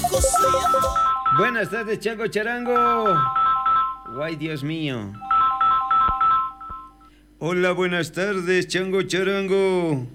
Buenas tardes, Chango Charango. Guay, Dios mío. Hola, buenas tardes, Chango Charango.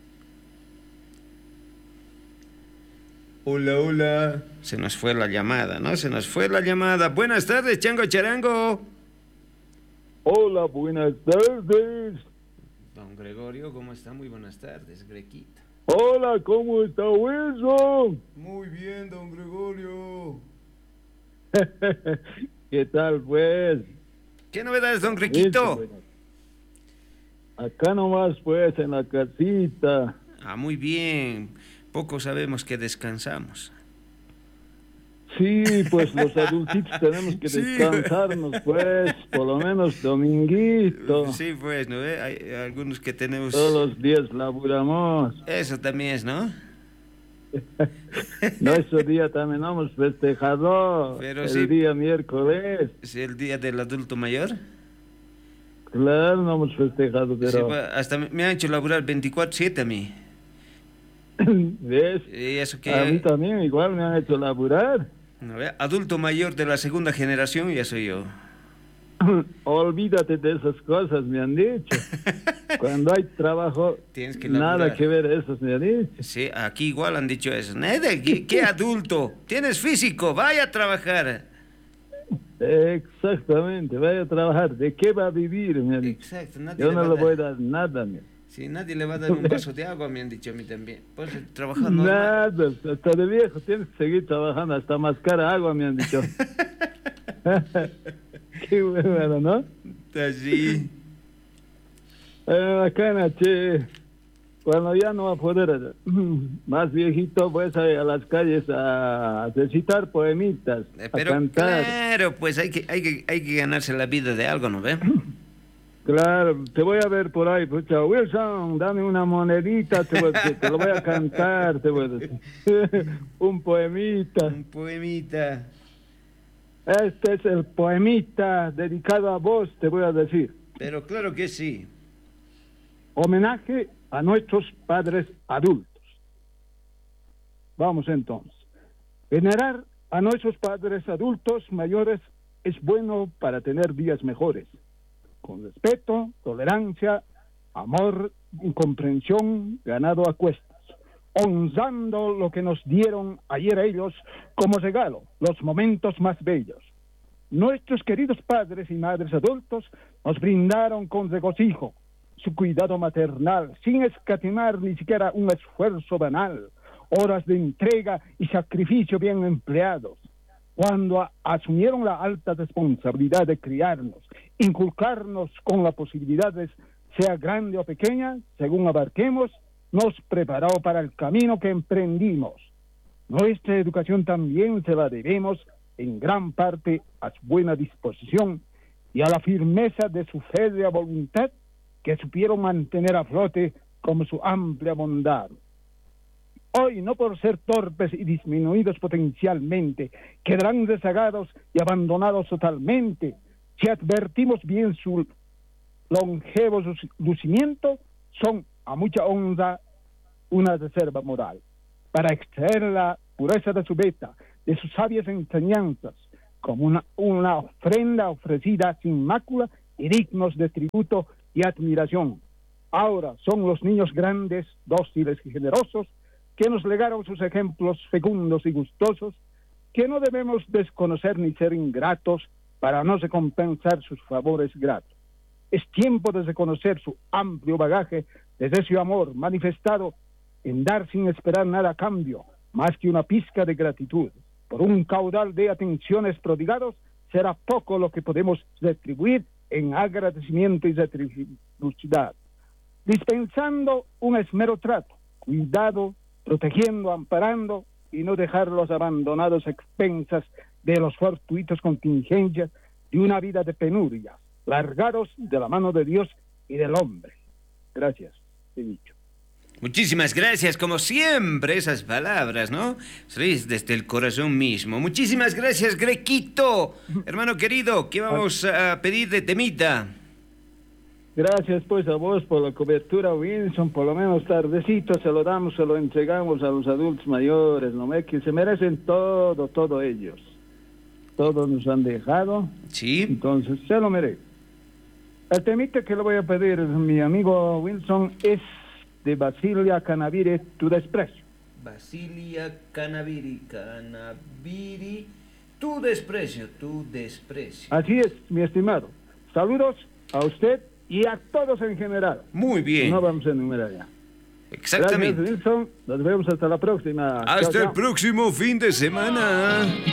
Hola, hola. Se nos fue la llamada, ¿no? Se nos fue la llamada. Buenas tardes, Chango Charango. Hola, buenas tardes. Don Gregorio, ¿cómo está? Muy buenas tardes, Grequito. Hola, ¿cómo está Wilson? Muy bien, don Gregorio. ¿Qué tal, pues? ¿Qué novedades, don Grequito? Acá nomás, pues, en la casita. Ah, muy bien. Poco sabemos que descansamos. Sí, pues los adultitos tenemos que descansarnos, pues, por lo menos dominguito. Sí, pues, ¿no? Hay algunos que tenemos... Todos los días laburamos. Eso también es, ¿no? Nuestro día también hemos festejado. Pero el sí, día miércoles. ¿es el día del adulto mayor? Claro, no hemos festejado, pero... Sí, hasta me han hecho laburar 24/7 a mí. ¿Ves? Y eso que... A mí también igual me han hecho laburar. A ver, adulto mayor de la segunda generación, ya soy yo. Olvídate de esas cosas, me han dicho. Cuando hay trabajo, Tienes que nada laburar. que ver eso, me han dicho. Sí, aquí igual han dicho eso. Nada, ¿qué adulto? Tienes físico, vaya a trabajar. Exactamente, vaya a trabajar. ¿De qué va a vivir? Me han dicho. Exacto, nadie Yo le no va a le dar... voy a dar nada. Sí, nadie le va a dar un vaso de agua, me han dicho a mí también. Pues trabajar normal. Nada, hasta de viejo tienes que seguir trabajando, hasta mascar agua, me han dicho. Qué bueno, ¿no? Así. Bacana, che. Cuando ya no va a poder, más viejito, pues a las calles a recitar poemitas, Pero a cantar. claro, pues hay que ganarse la vida de algo, ¿no ve? Claro, te voy a ver por ahí, pucha, Wilson, dame una monedita, te lo voy a cantar, te voy a decir. Un poemita. Un poemita. Este es el poemita dedicado a vos, te voy a decir. Pero claro que sí. Homenaje a nuestros padres adultos. Vamos entonces. Venerar a nuestros padres adultos mayores es bueno para tener días mejores. Con respeto, tolerancia, amor y comprensión ganado a cuestas, honrando lo que nos dieron ayer ellos como regalo, los momentos más bellos. Nuestros queridos padres y madres adultos nos brindaron con regocijo su cuidado maternal, sin escatimar ni siquiera un esfuerzo banal, horas de entrega y sacrificio bien empleados. Cuando asumieron la alta responsabilidad de criarnos, inculcarnos con la posibilidad de, sea grande o pequeña, según abarquemos, nos preparó para el camino que emprendimos. Nuestra educación también se la debemos en gran parte a su buena disposición y a la firmeza de su férrea voluntad que supieron mantener a flote como su amplia bondad. Hoy, no por ser torpes y disminuidos potencialmente, quedarán rezagados y abandonados totalmente. Si advertimos bien su longevo lucimiento, son a mucha honra una reserva moral. Para extraer la pureza de su beta, de sus sabias enseñanzas, como una ofrenda ofrecida sin mácula y dignos de tributo y admiración. Ahora son los niños grandes, dóciles y generosos, que nos legaron sus ejemplos fecundos y gustosos, que no debemos desconocer ni ser ingratos para no recompensar sus favores gratos. Es tiempo de reconocer su amplio bagaje de deseo y amor manifestado en dar sin esperar nada a cambio, más que una pizca de gratitud. Por un caudal de atenciones prodigados, será poco lo que podemos retribuir en agradecimiento y reciprocidad. Dispensando un esmero trato, cuidado, protegiendo, amparando y no dejarlos abandonados a expensas de los fortuitos contingencias de una vida de penuria, largados de la mano de Dios y del hombre. Gracias, he dicho. Muchísimas gracias, como siempre, esas palabras, ¿no? Sois desde el corazón mismo. Muchísimas gracias, Grequito. Hermano querido, ¿qué vamos a pedir de temita? Gracias pues a vos por la cobertura, Wilson. Por lo menos tardecito se lo damos, se lo entregamos a los adultos mayores, ¿no ve? Que se merecen todo ellos. Todos nos han dejado, Sí. entonces se lo merece. El temita que le voy a pedir, mi amigo Wilson, es de Basilia Canavire, Tu desprecio. Basilia Canaviri, tu desprecio. Así es, mi estimado. Saludos a usted y a todos en general. Muy bien. No vamos a enumerar ya. Exactamente. Gracias, Wilson. Nos vemos hasta la próxima. Hasta Chao, el chao. próximo fin de semana.